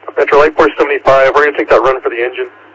Metro Light 475, we're going to take that run for the engine.